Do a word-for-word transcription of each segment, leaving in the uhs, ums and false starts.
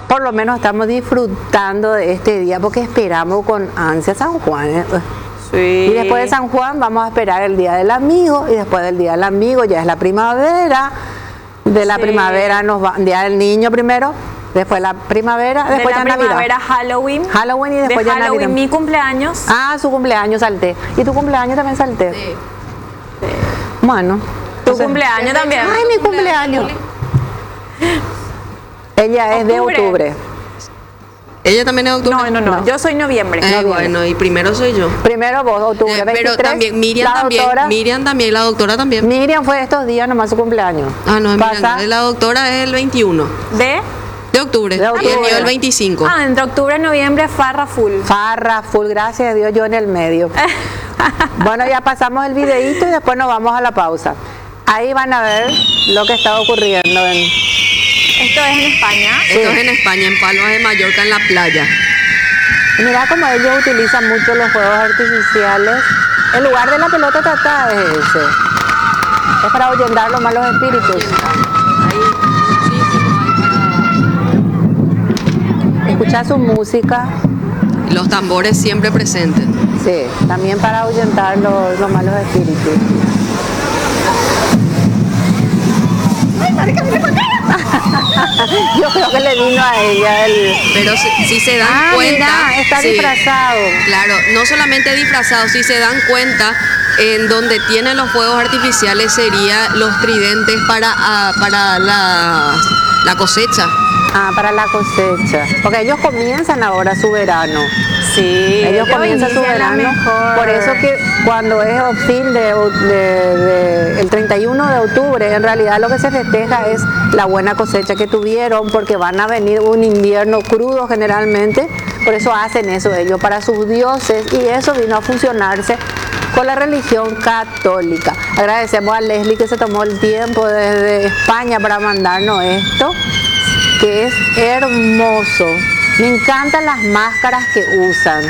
por lo menos estamos disfrutando de este día porque esperamos con ansia San Juan. ¿eh? Sí. Y después de San Juan vamos a esperar el Día del Amigo y después del Día del Amigo ya es la primavera. De la Sí. primavera nos va, Día del Niño primero, después la primprimavera, después de la ya Navidad. primavera Halloween. Halloween y después de ya Halloween, Navidad. mi cumpleaños. Ah, su cumpleaños salté. ¿Y tu cumpleaños también salté? Sí. Bueno. Tu entonces- cumpleaños también. Ay, mi cumpleaños. Ella es de Octubre. octubre. Ella también es de octubre. No, no, no, No. yo soy noviembre. Eh, noviembre. bueno, y primero soy yo. Primero vos, octubre, Eh, pero veintitrés. también, Miriam la también, doctora- Miriam también, la doctora también. Miriam fue estos días nomás su cumpleaños. Ah, no, Miriam, Pasa- no, la doctora es el veintiuno ¿De? de octubre, De y el octubre. mío el veinticinco. Ah, entre octubre y noviembre, farra full. Farra, full, gracias a Dios, yo en el medio. Bueno, ya pasamos el videíto y después nos vamos a la pausa. Ahí van a ver lo que está ocurriendo. En... Esto es en España. Esto es en España, en Palmas de Mallorca, en la playa. Mira cómo ellos utilizan mucho los fuegos artificiales. El lugar de la pelota tata es ese. Es para ahuyentar los malos espíritus. Ahí, muchísimo hay Escuchar su música, para- Los tambores siempre presentes. sí, también para ahuyentar los, los malos espíritus. Yo creo que le vino a ella el... Pero si, si se dan Ah, cuenta... mira, está sí, disfrazado. Claro, no solamente disfrazado, si se dan cuenta, en donde tienen los fuegos artificiales sería los tridentes para, ah, para la, la cosecha. Ah, para la cosecha. Porque ellos comienzan ahora su verano. Sí. Ellos comienzan su inician la verano. mejor. Por eso que cuando es el fin de, de- de- el treinta y uno de octubre, en realidad lo que se festeja es la buena cosecha que tuvieron, porque van a venir un invierno crudo generalmente. Por eso hacen eso ellos, para sus dioses, y eso vino a funcionarse con la religión católica. Agradecemos a Leslie que se tomó el tiempo desde España para mandarnos esto, que es hermoso. Me encantan las máscaras que usan.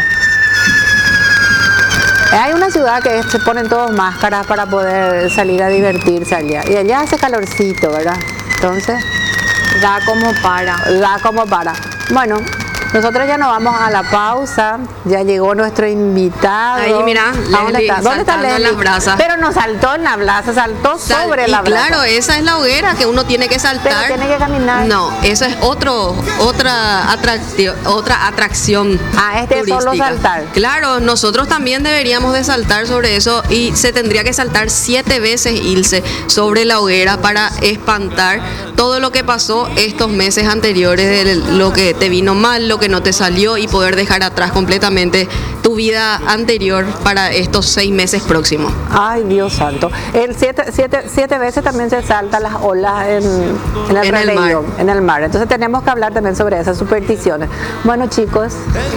Hay una ciudad que se ponen todos máscaras para poder salir a divertirse allá. Y allá hace calorcito, ¿verdad? Entonces, Da como para. da como para. Bueno, nosotros ya nos vamos a la pausa. Ya llegó nuestro invitado. Ahí, mira, ¿A dónde Leslie está? ¿Dónde está saltando en Leslie? las brasas. Pero no saltó en la brasa, saltó Sal- sobre y la brasa. claro, esa es la hoguera que uno tiene que saltar. Pero tiene que caminar. No, eso es otro, otra, atractio- otra atracción. Ah, este es solo turística. saltar. Claro, nosotros también deberíamos de saltar sobre eso y se tendría que saltar siete veces, Ilse, sobre la hoguera para espantar todo lo que pasó estos meses anteriores, de lo que te vino mal, lo que no te salió y poder dejar atrás completamente tu vida anterior para estos seis meses próximos. Ay, Dios santo. El siete, siete, siete veces también se saltan las olas en, en el En el Rey mar. León, en el mar. Entonces tenemos que hablar también sobre esas supersticiones. Bueno, chicos,